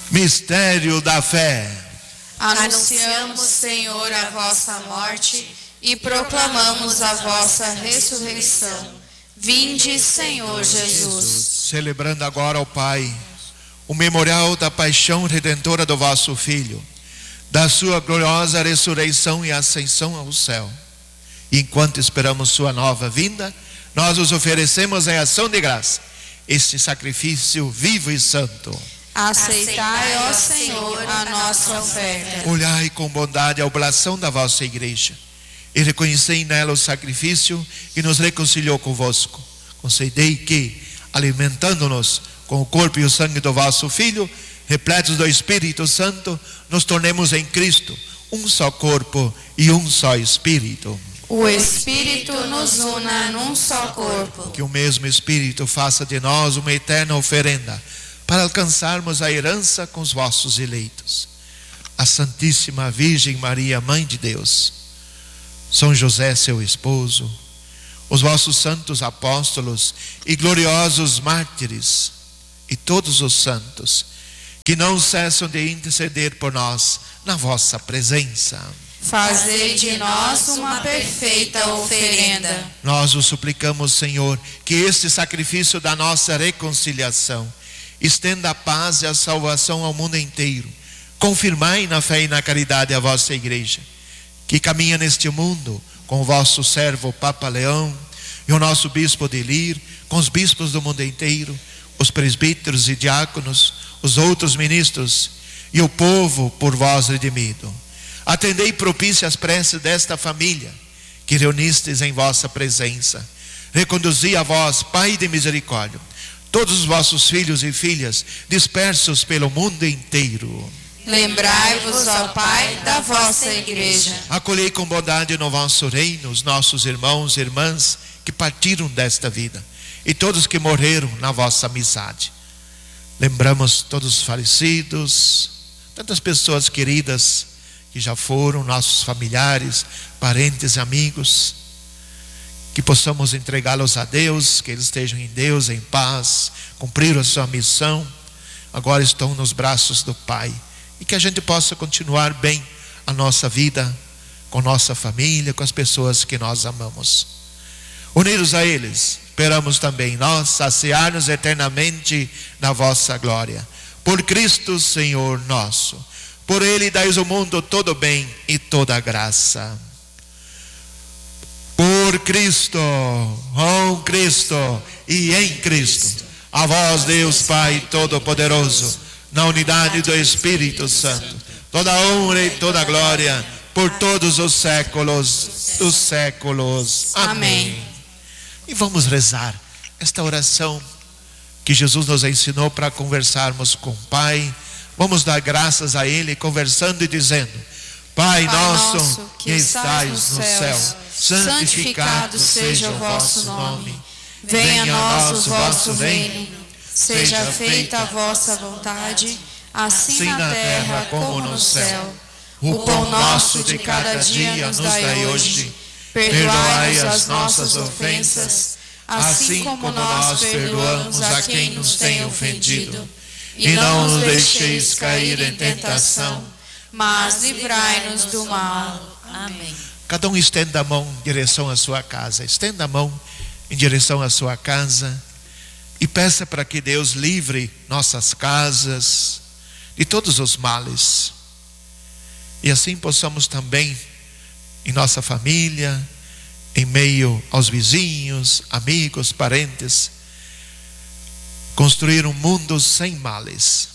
Mistério da fé. Anunciamos, Senhor, a vossa morte e proclamamos a vossa ressurreição. Vinde, Senhor Jesus. Celebrando agora, ó Pai, o memorial da paixão redentora do vosso Filho, da sua gloriosa ressurreição e ascensão ao céu. E enquanto esperamos sua nova vinda, nós os oferecemos em ação de graça este sacrifício vivo e santo. Aceitai, ó Senhor, a nossa oferta. Olhai com bondade a oblação da vossa igreja e reconhecei nela o sacrifício que nos reconciliou convosco. Concedei que, alimentando-nos com o corpo e o sangue do vosso Filho, repletos do Espírito Santo, nos tornemos em Cristo um só corpo e um só Espírito. O Espírito nos una num só corpo. Que o mesmo Espírito faça de nós uma eterna oferenda para alcançarmos a herança com os vossos eleitos. A Santíssima Virgem Maria, Mãe de Deus, São José, seu esposo, os vossos santos apóstolos e gloriosos mártires, e todos os santos, que não cessam de interceder por nós na vossa presença. Fazei de nós uma perfeita oferenda. Nós o suplicamos, Senhor, que este sacrifício da nossa reconciliação estenda a paz e a salvação ao mundo inteiro. Confirmai na fé e na caridade a vossa igreja, que caminha neste mundo com o vosso servo Papa Leão e o nosso bispo de Lir, com os bispos do mundo inteiro, os presbíteros e diáconos, os outros ministros e o povo por vós redimido. Atendei propício às preces desta família que reunistes em vossa presença. Reconduzi a vós, Pai de misericórdia, todos os vossos filhos e filhas dispersos pelo mundo inteiro. Lembrai-vos, ó Pai, da vossa igreja. Acolhei com bondade no vosso reino os nossos irmãos e irmãs que partiram desta vida e todos que morreram na vossa amizade. Lembramos todos os falecidos, tantas pessoas queridas que já foram, nossos familiares, parentes e amigos, que possamos entregá-los a Deus, que eles estejam em Deus, em paz, cumpriram a sua missão, agora estão nos braços do Pai, e que a gente possa continuar bem a nossa vida, com nossa família, com as pessoas que nós amamos. Unidos a eles, esperamos também nós saciar-nos eternamente na vossa glória. Por Cristo Senhor nosso. Por Ele dais ao mundo todo bem e toda graça. Por Cristo, com Cristo e em Cristo, a vós Deus Pai Todo-Poderoso, na unidade do Espírito Santo, toda honra e toda glória, por todos os séculos dos séculos. Amém. E vamos rezar esta oração que Jesus nos ensinou para conversarmos com o Pai. Vamos dar graças a Ele, conversando e dizendo: Pai nosso que estais nos céus, santificado seja o vosso nome. Venha a nós o vosso reino. Seja feita a vossa vontade, assim na terra como no céu. O pão nosso de cada dia nos dai hoje. Perdoai as nossas ofensas, assim como nós perdoamos a quem nos tem ofendido. E não nos deixeis cair em tentação, mas livrai-nos do mal. Amém. Cada um estenda a mão em direção à sua casa. Estenda a mão em direção à sua casa e peça para que Deus livre nossas casas de todos os males. E assim possamos também, em nossa família, em meio aos vizinhos, amigos, parentes, construir um mundo sem males.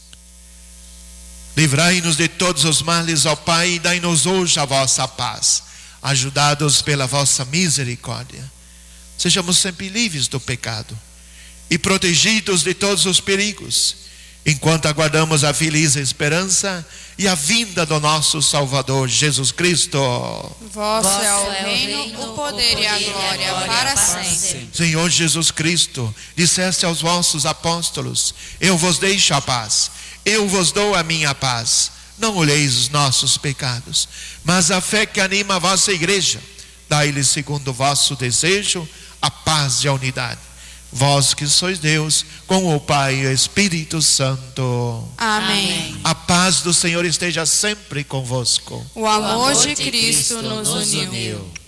Livrai-nos de todos os males, ó Pai, e dai-nos hoje a vossa paz, ajudados pela vossa misericórdia. Sejamos sempre livres do pecado e protegidos de todos os perigos, enquanto aguardamos a feliz esperança e a vinda do nosso Salvador Jesus Cristo. Vosso é o reino, o poder e a glória para sempre. Senhor Jesus Cristo, disseste aos vossos apóstolos: eu vos deixo a paz, eu vos dou a minha paz. Não olheis os nossos pecados, mas a fé que anima a vossa igreja. Dai-lhe segundo o vosso desejo a paz e a unidade. vós que sois Deus, com o Pai e o Espírito Santo. Amém. A paz do Senhor esteja sempre convosco. O amor de Cristo nos uniu.